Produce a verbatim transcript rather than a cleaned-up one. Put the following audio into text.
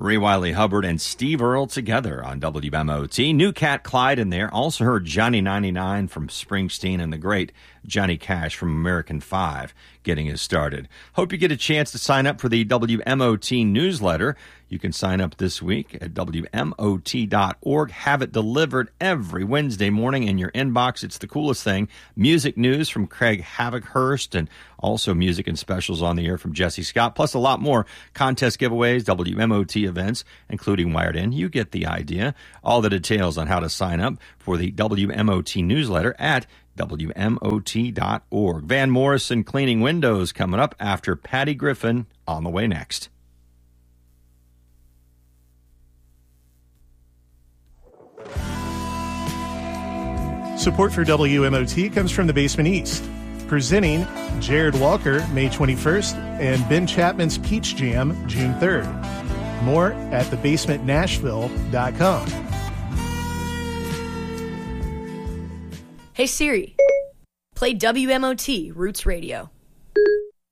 Ray Wiley Hubbard and Steve Earle together on W M O T. New Cat Clyde in there. Also heard Johnny ninety-nine from Springsteen and the great Johnny Cash from American five getting us started. Hope you get a chance to sign up for the W M O T newsletter. You can sign up this week at W M O T dot org. Have it delivered every Wednesday morning in your inbox. It's the coolest thing. Music news from Craig Havikhurst and also music and specials on the air from Jesse Scott, plus a lot more contest giveaways, W M O T events, including Wired In. You get the idea. All the details on how to sign up for the W M O T newsletter at W M O T dot org. Van Morrison cleaning windows coming up after Patty Griffin on the way next. Support for W M O T comes from the Basement East. Presenting Jared Walker, May twenty-first, and Ben Chapman's Peach Jam, June third. More at the basement nashville dot com. Hey Siri, play W M O T Roots Radio.